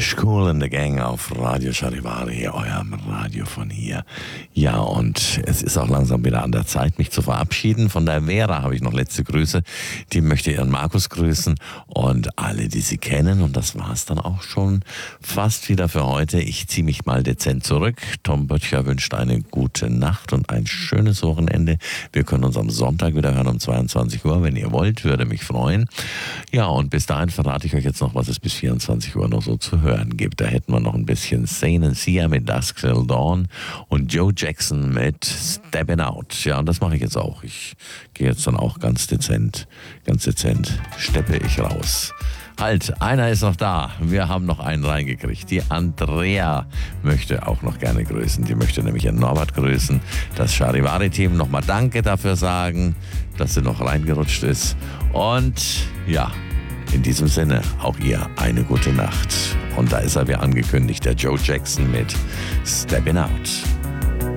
Kool and the Gang auf Radio Charivari, eurem Radio von hier. Ja, und es ist auch langsam wieder an der Zeit, mich zu verabschieden. Von der Vera habe ich noch letzte Grüße. Die möchte ihren Markus grüßen und alle, die sie kennen. Und das war es dann auch schon fast wieder für heute. Ich ziehe mich mal dezent zurück. Tom Böttcher wünscht eine gute Nacht und ein schönes Wochenende. Wir können uns am Sonntag wieder hören um 22 Uhr, wenn ihr wollt. Würde mich freuen. Ja, und bis dahin verrate ich euch jetzt noch, was es bis 24 Uhr noch so zu hören gibt. Da hätten wir noch ein bisschen Sane and Sia mit Dusk Till Dawn und Joe Jackson mit Steppin' Out. Ja, und das mache ich jetzt auch. Ich gehe jetzt dann auch ganz dezent steppe ich raus. Halt, einer ist noch da. Wir haben noch einen reingekriegt. Die Andrea möchte auch noch gerne grüßen. Die möchte nämlich ihren Norbert grüßen. Das Charivari-Team nochmal Danke dafür sagen, dass sie noch reingerutscht ist. Und ja, in diesem Sinne, auch ihr eine gute Nacht. Und da ist er wie angekündigt, der Joe Jackson mit Steppin' Out.